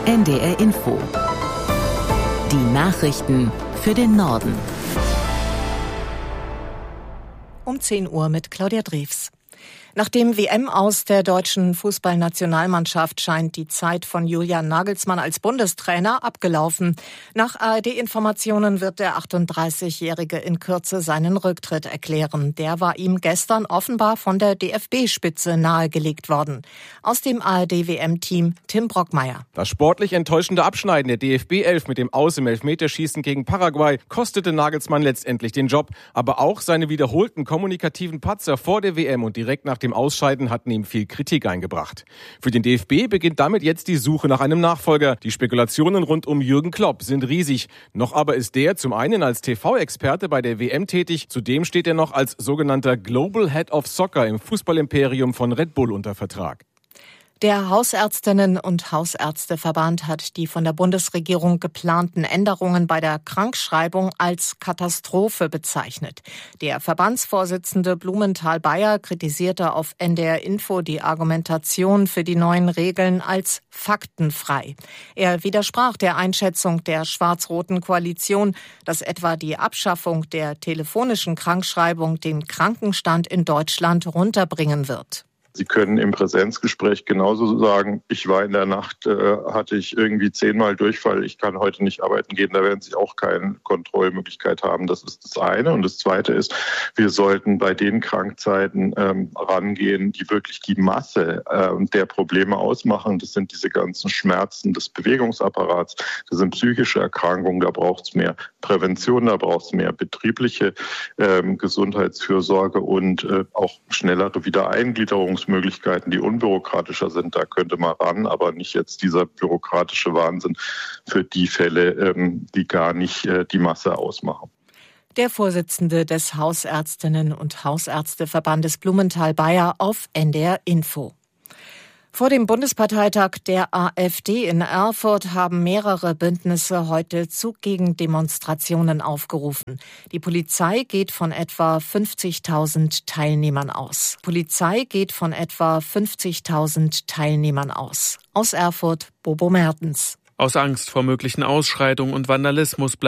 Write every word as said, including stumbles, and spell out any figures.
N D R Info. Die Nachrichten für den Norden. Um zehn Uhr mit Claudia Drews. Nach dem W M-Aus der deutschen Fußballnationalmannschaft scheint die Zeit von Julian Nagelsmann als Bundestrainer abgelaufen. Nach A R D-Informationen wird der achtunddreißigjährige in Kürze seinen Rücktritt erklären. Der war ihm gestern offenbar von der D F B-Spitze nahegelegt worden. Aus dem A R D-W M-Team Tim Brockmeier. Das sportlich enttäuschende Abschneiden der D F B elf mit dem Aus im Elfmeterschießen gegen Paraguay kostete Nagelsmann letztendlich den Job. Aber auch seine wiederholten kommunikativen Patzer vor der W M und direkt nach dem Ausscheiden hatten ihm viel Kritik eingebracht. Für den D F B beginnt damit jetzt die Suche nach einem Nachfolger. Die Spekulationen rund um Jürgen Klopp sind riesig. Noch aber ist der zum einen als T V-Experte bei der W M tätig, zudem steht er noch als sogenannter Global Head of Soccer im Fußballimperium von Red Bull unter Vertrag. Der Hausärztinnen- und Hausärzteverband hat die von der Bundesregierung geplanten Änderungen bei der Krankschreibung als Katastrophe bezeichnet. Der Verbandsvorsitzende Blumenthal-Beyer kritisierte auf N D R Info die Argumentation für die neuen Regeln als faktenfrei. Er widersprach der Einschätzung der schwarz-roten Koalition, dass etwa die Abschaffung der telefonischen Krankschreibung den Krankenstand in Deutschland runterbringen wird. Sie können im Präsenzgespräch genauso sagen, ich war in der Nacht, äh, hatte ich irgendwie zehnmal Durchfall, ich kann heute nicht arbeiten gehen. Da werden Sie auch keine Kontrollmöglichkeit haben. Das ist das eine. Und das zweite ist, wir sollten bei den Krankzeiten ähm, rangehen, die wirklich die Masse äh, der Probleme ausmachen. Das sind diese ganzen Schmerzen des Bewegungsapparats, das sind psychische Erkrankungen, da braucht es mehr Prävention, da braucht es mehr betriebliche ähm, Gesundheitsfürsorge und äh, auch schnellere Wiedereingliederungs Möglichkeiten, die unbürokratischer sind, da könnte man ran, aber nicht jetzt dieser bürokratische Wahnsinn für die Fälle, die gar nicht die Masse ausmachen. Der Vorsitzende des Hausärztinnen- und Hausärzteverbandes Blumenthal-Beyer auf N D R Info. Vor dem Bundesparteitag der AfD in Erfurt haben mehrere Bündnisse heute zu Gegendemonstrationen aufgerufen. Die Polizei geht von etwa fünfzigtausend Teilnehmern aus. Polizei geht von etwa fünfzigtausend Teilnehmern aus. Aus Erfurt, Bobo Mertens. Aus Angst vor möglichen Ausschreitungen und Vandalismus bleibt